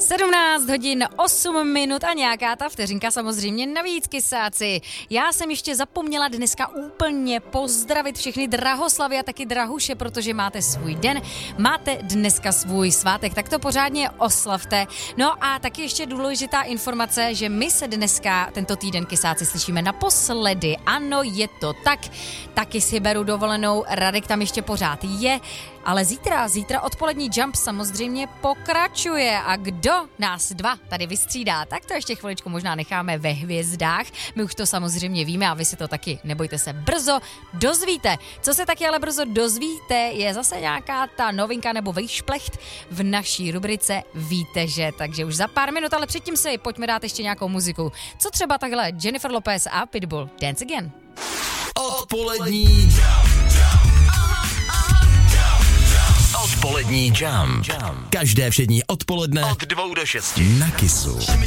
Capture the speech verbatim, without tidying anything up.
sedmnáct hodin osm minut a nějaká ta vteřinka samozřejmě navíc, kysáci. Já jsem ještě zapomněla dneska úplně pozdravit všechny drahoslavy a taky drahuše, protože máte svůj den, máte dneska svůj svátek, tak to pořádně oslavte. No a taky ještě důležitá informace, že my se dneska tento týden, kysáci, slyšíme naposledy. Ano, je to tak, taky si beru dovolenou, Radek tam ještě pořád je, ale zítra, zítra odpolední Jump samozřejmě pokračuje a kdo nás dva tady vystřídá, tak to ještě chviličku možná necháme ve hvězdách. My už to samozřejmě víme a vy si to taky, nebojte se, brzo dozvíte. Co se taky ale brzo dozvíte, je zase nějaká ta novinka nebo vejšplecht v naší rubrice Víte, že, takže už za pár minut, ale předtím si pojďme dát ještě nějakou muziku. Co třeba takhle Jennifer Lopez a Pitbull, Dance Again. Odpolední Odpolední Jump. Každé všední odpoledne od dvou do šesti na Kissu.